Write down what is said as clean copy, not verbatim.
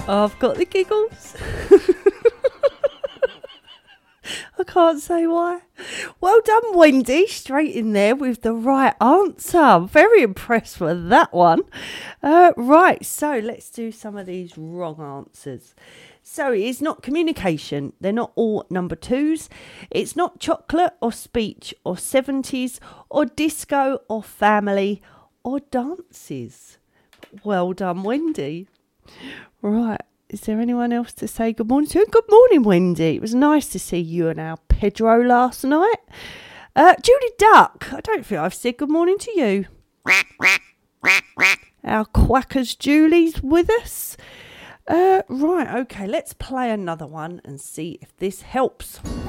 I've got the giggles. I can't say why. Well done, Wendy. Straight in there with the right answer. I'm very impressed with that one. Right, so let's do some of these wrong answers. So it is not communication. They're not all number twos. It's not chocolate or speech or 70s or disco or family or dances. Well done, Wendy. Right. Is there anyone else to say good morning to? Good morning, Wendy. It was nice to see you and our Pedro last night. Judy Duck. I don't think I've said good morning to you. Our quackers Julie's with us. Right, okay, let's play another one and see if this helps.